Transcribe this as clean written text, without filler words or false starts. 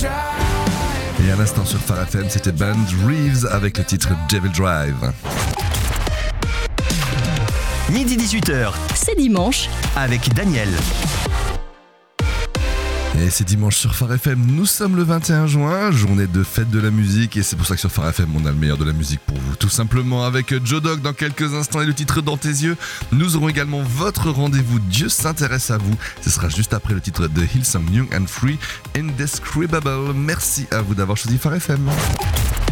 Et à l'instant sur Phare FM, c'était Band Reeves avec le titre Devil Drive. Midi 18h. C'est dimanche Avec Daniel. Et c'est dimanche sur Phare FM, nous sommes le 21 juin, journée de fête de la musique, et c'est pour ça que sur Phare FM on a le meilleur de la musique pour vous, tout simplement avec Joe Dog dans quelques instants et le titre Dans tes yeux. Nous aurons également votre rendez-vous Dieu s'intéresse à vous, ce sera juste après le titre de Hillsong Young and Free, Indescribable. Merci à vous d'avoir choisi Phare FM.